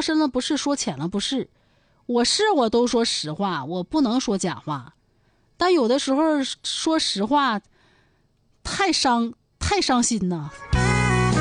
深了不是，说浅了不是。我都说实话，我不能说假话。但有的时候说实话太伤心呐。